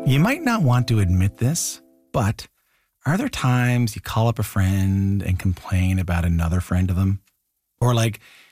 You might not want to admit this, but are there times you call up a friend and complain about another friend to them? Or like